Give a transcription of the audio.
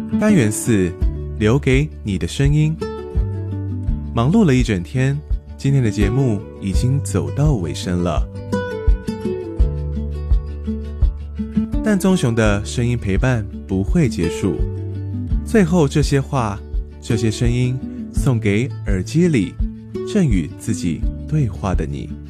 单元4，留给你的声音。忙碌了一整天，今天的节目已经走到尾声了，但棕熊的声音陪伴不会结束。最后这些话，这些声音，送给耳机里正与自己对话的你。